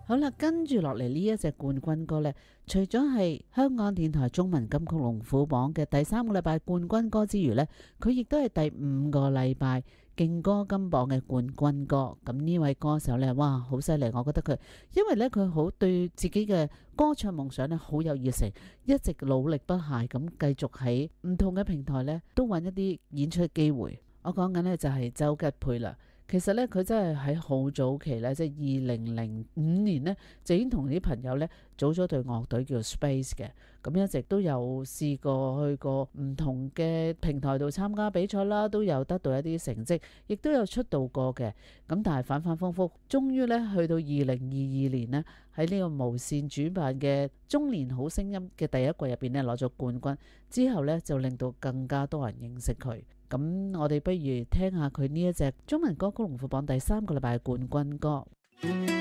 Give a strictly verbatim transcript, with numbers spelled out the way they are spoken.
好啦，跟住落嚟呢一隻冠軍歌呢，除咗係香港電台中文金曲龍虎榜嘅第三個禮拜冠軍歌之餘呢，佢亦都係第五個禮拜勁歌金榜嘅冠軍歌。咁呢位歌手呢，哇，好犀利！我覺得佢，因為呢，佢好對自己嘅歌唱夢想呢好有熱誠，一直努力不懈咁繼續喺唔同嘅平台呢都揾一啲演出機會。我講緊呢就係周吉佩啦。其實咧，佢真係喺好早期咧，即係二零零五年呢，就已經同啲朋友咧組咗隊樂隊叫 Space 嘅。咁一直都有試過去過唔同嘅平台度參加比賽啦，都有得到一啲成績，亦都有出道過嘅。咁但係反反覆覆，終於咧去到二零二二年呢，喺呢個無線主辦嘅中年好聲音嘅第一季入邊咧攞咗冠軍，之後咧就令到更加多人認識佢。咁我哋不如聽下佢呢一隻中文歌曲龍虎榜第三個禮拜冠軍歌。